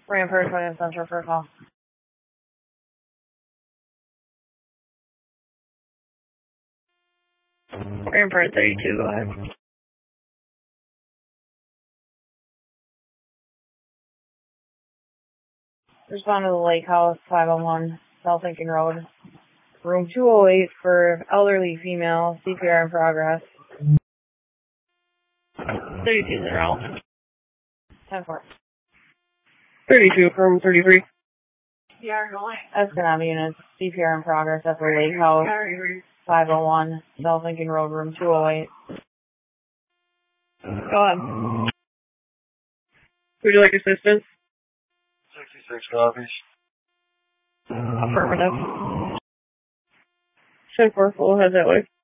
Rampart, William Central for a call. Rampart 32, go ahead. Respond to the Lake House, 501 South Lincoln Road. Room 208 for elderly female, CPR in progress. 32-0. 10-4. 32 from 33. Escanaba units, CPR in progress at the Lake House, 501 South Lincoln Road, room 208. Go ahead. Would you like assistance? 66 copies. Affirmative. 10-4, full head that way.